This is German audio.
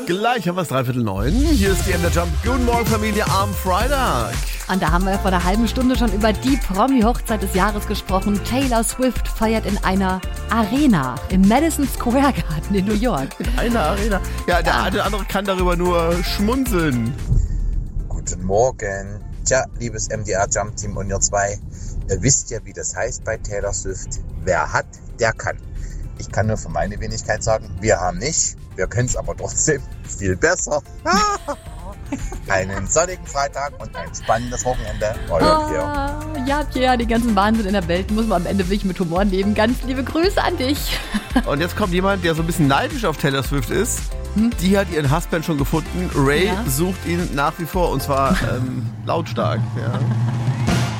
Gleich haben wir es 8:45. Hier ist die MDR Jump. Guten Morgen, Familie, am Freitag. Und da haben wir vor einer halben Stunde schon über die Promi-Hochzeit des Jahres gesprochen. Taylor Swift feiert in einer Arena im Madison Square Garden in New York. In einer Arena. Ja, der eine oder andere kann darüber nur schmunzeln. Guten Morgen. Tja, liebes MDR Jump Team und ihr zwei, ihr wisst ja, wie das heißt bei Taylor Swift. Wer hat, der kann. Ich kann nur für meine Wenigkeit sagen, wir haben nicht. Wir können es aber trotzdem viel besser. Einen sonnigen Freitag und ein spannendes Wochenende. Euer Pierre. Ja, den ganzen Wahnsinn in der Welt muss man am Ende wirklich mit Humor nehmen. Ganz liebe Grüße an dich. Und jetzt kommt jemand, der so ein bisschen neidisch auf Taylor Swift ist. Die hat ihren Husband schon gefunden. Ray sucht ihn nach wie vor und zwar lautstark. Ja.